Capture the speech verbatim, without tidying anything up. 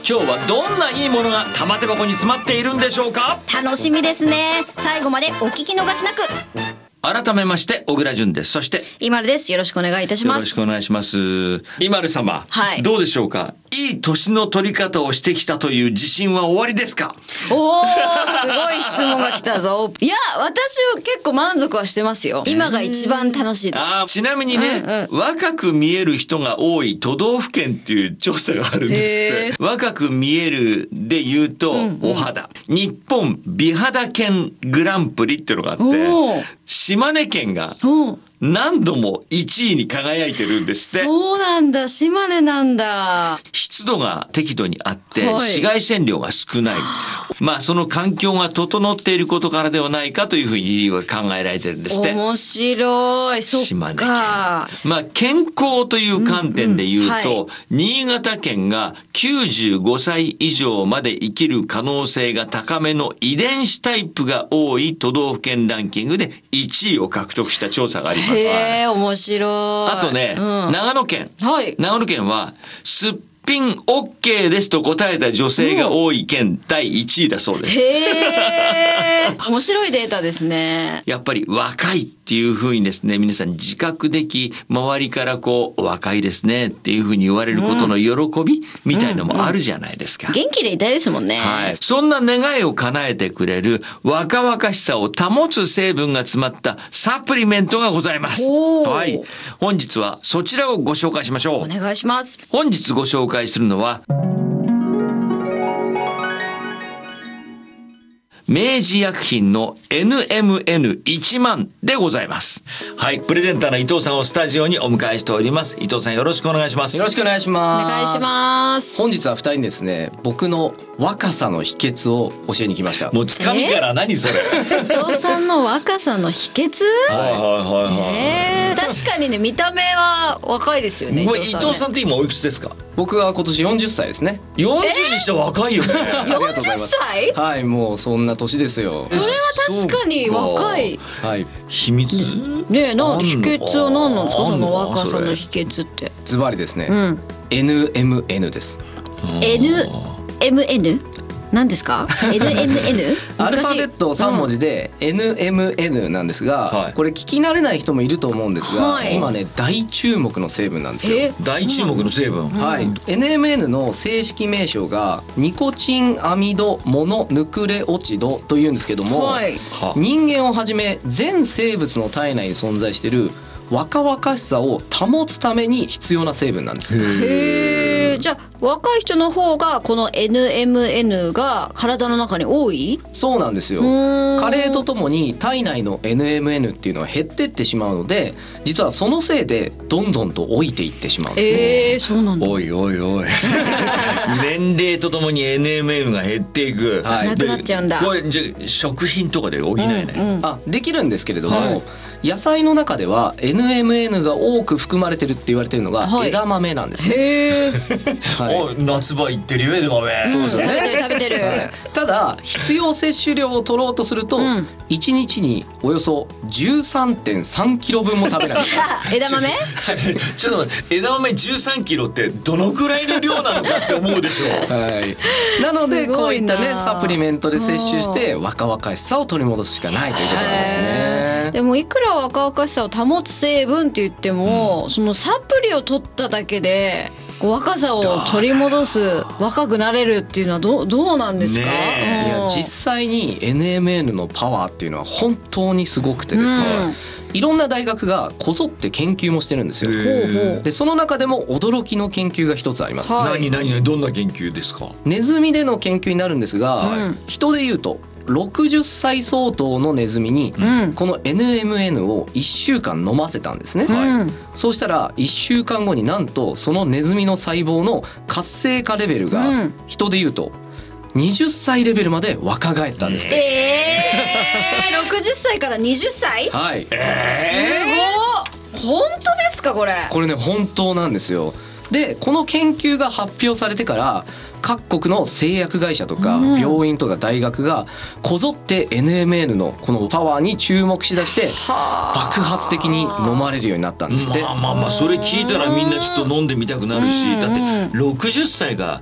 今日はどんないいものが玉手箱に詰まっているんでしょうか。 楽しみですね。最後までお聞き逃しなく。 改めまして小倉淳です。そしてイマルです。よろしくお願いいたします。 よろしくお願いします。イマル様、 はい、 どうでしょうか。いい年の取り方をしてきたという自信は終わりですか。 おー、すごい質問が来たぞ。いや、私は結構満足はしてますよ。今が一番楽しいです。 あ、ちなみにね、うんうん、若く見える人が多い都道府県っていう調査があるんですって。若く見えるで言うと、うんうん、お肌、日本美肌県グランプリっていうのがあって、島根県が何度もいちいに輝いてるんですって。 そうなんだ、島根なんだ。 湿度が適度にあって、はい、紫外線量が少ない。まあその環境が整っていることからではないかというふうに理由が考えられてるんですって。 面白い。そっか。島根県。 まあ健康という観点で言うと、うんうんはい、新潟県がきゅうじゅうごさい以上まで生きる可能性が高めの遺伝子タイプが多い都道府県ランキングでいちいを獲得した調査があります。 へえ、面白い。 あとね、うん、長野県、 はい、 長野県はすっぴん OK ですと答えた女性が多い県だいいちいだそうです。 へー面白いデータですね。 やっぱり若いっていう風にですね、皆さん自覚でき、周りからこうお若いですねっていう風に言われることの喜びみたいのもあるじゃないですか。 うんうんうん、元気でいたいですもんね。 はい。そんな願いを叶えてくれる若々しさを保つ成分が詰まったサプリメントがございます。はい。本日はそちらをご紹介しましょう。 お願いします。 本日ご紹介するのは明治薬品の エヌエムエヌいちまん でございます。はい、プレゼンターの伊藤さんをスタジオにお迎えしております。伊藤さんよろしくお願いします。 よろしくお願いします。 お願いします。 本日はふたりにですね、僕の若さの秘訣を教えに来ました。 もうつかみから何それ。 伊藤さんの若さの秘訣？ はいはいはいはい。 えー、確かにね、見た目は若いですよね。伊藤さんね。 伊藤さんって今おいくつですか？ 僕は今年よんじゅっさいですね。 よんじゅうにして若いよね。 よんじゅっさい？ はい、もうそんな年ですよ。 それは確かに若い。 はい。 秘密？ ねえ、な秘訣は何なんですか？その若さの秘訣って。 ズバリですね。 うん、 エヌエムエヌ です。 エヌエムエヌ？何ですか？ エヌエムエヌ？ アルファベットさんもじで エヌエムエヌ なんですが、はい、これ聞き慣れない人もいると思うんですが、はい、今ね大注目の成分なんですよ。 大注目の成分、うん、 はい、エヌエムエヌ の正式名称がニコチンアミドモノヌクレオチドというんですけども、はい、人間をはじめ全生物の体内に存在している若々しさを保つために必要な成分なんです。 へー、じゃあ若い人の方がこの エヌエムエヌ が体の中に多い？ そうなんですよ。加齢とともに体内の エヌエムエヌ っていうのは減ってってしまうので、実はそのせいでどんどんと老いていってしまうんですね。 えー、そうなんだ。 おいおいおい年齢とともに エヌエムエヌ が減っていく、 はい、なくなっちゃうんだ。 これじゃ食品とかで補えない、 うんうん、あできるんですけれども、はい、野菜の中では エヌエムエヌ が多く含まれてるって言われてるのが枝豆なんですね。 へー、 はい、お夏場行ってるよ枝豆。 そうですよね。 食べてる食べてる、はい、 ただ必要摂取量を取ろうとすると、うん、いちにちにおよそ じゅうさんてんさんキロぶんも食べない枝豆ちょっと待って、枝豆じゅうさんキロってどのくらいの量なのかって思うでしょう。 はい、なのでこういったねサプリメントで摂取して若々しさを取り戻すしかないということなんですね。 でもいくら若々しさを保つ成分って言っても、うん、そのサプリを取っただけで若さを取り戻す、若くなれるっていうのはどう、どうなんですか？ ね、いや実際に エヌエムエヌ のパワーっていうのは本当にすごくてですね、うん、いろんな大学がこぞって研究もしてるんですよ。でその中でも驚きの研究が一つあります。 はい、何何どんな研究ですか？ ネズミでの研究になるんですが、はい、人でいうとろくじゅっさい相当のネズミにこの エヌエムエヌ をいっしゅうかん飲ませたんですね。はい、そうしたらいっしゅうかんごになんとそのネズミの細胞の活性化レベルが人でいうとにじゅっさいレベルまで若返ったんですね。 えー、ろくじゅっさいからにじゅっさい？ はい、 えー、すごい。本当ですかこれ？ これね本当なんですよ。でこの研究が発表されてから各国の製薬会社とか病院とか大学がこぞって エヌエムエヌ のこのパワーに注目しだして爆発的に飲まれるようになったんですって。 まあまあまあそれ聞いたらみんなちょっと飲んでみたくなるし、だってろくじゅっさいが